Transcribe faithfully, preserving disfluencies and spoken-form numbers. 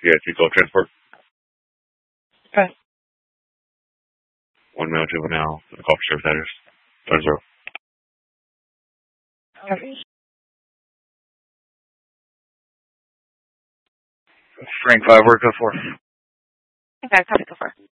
Yeah, two twelve transport. Okay. One male juvenile, the call for service address. Turn zero. Okay. Frank five, word code four. Okay, copy, go for it.